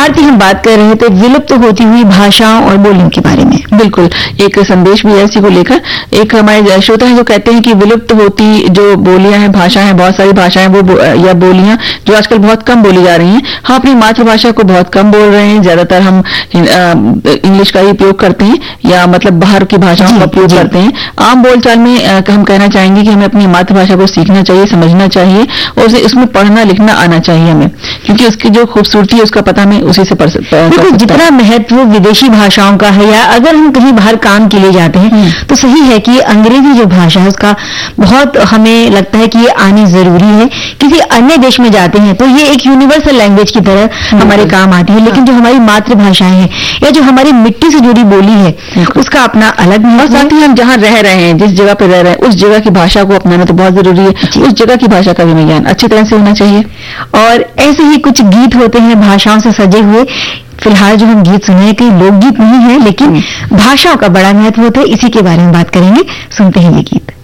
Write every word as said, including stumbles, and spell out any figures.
आरती, हम बात कर रहे थे विलुप्त होती हुई भाषाओं और बोलियों के बारे में। बिल्कुल, एक संदेश भी है इसी को लेकर। एक हमारे श्रोता है जो कहते हैं कि विलुप्त होती जो बोलियां हैं, भाषाएं हैं, बहुत सारी भाषाएं वो बो, या बोलियां जो आजकल बहुत कम बोली जा रही हैं। हम अपनी मातृभाषा को बहुत कम बोल रहे हैं, ज्यादातर हम इंग्लिश का ही उपयोग करते हैं या मतलब बाहर की भाषाओं का उपयोग करते हैं। आम बोलचाल में आ, हम कहना चाहेंगे कि हमें अपनी मातृभाषा को सीखना चाहिए, समझना चाहिए और उसे उसमें पढ़ना लिखना आना चाहिए हमें, क्योंकि उसकी जो खूबसूरती है उसका पता हमें उसी से पढ़ सकते हैं। जितना महत्व विदेशी भाषाओं का है, या अगर हम कहीं बाहर काम के लिए जाते हैं तो सही है कि अंग्रेजी जो भाषा है उसका बहुत हमें लगता है कि ये आनी जरूरी है। किसी अन्य देश में जाते हैं तो ये एक यूनिवर्सल लैंग्वेज की तरह हमारे काम आती है, लेकिन जो हमारी मातृभाषाएं हैं या जो हमारी मिट्टी से जुड़ी बोली है उसका अपना अलग और साथ ही हम जहाँ रह रहे हैं, जिस जगह पे रह रहे हैं, उस जगह की भाषा को अपनाना तो बहुत जरूरी है। उस जगह की भाषा का भी ज्ञान अच्छी तरह से होना चाहिए। और ऐसे ही कुछ गीत होते हैं भाषाओं से सजे हुए। फिलहाल जो हम गीत सुने हैं कई लोकगीत नहीं है, लेकिन भाषाओं का बड़ा महत्व होता है, इसी के बारे में बात करेंगे। सुनते हैं ये गीत।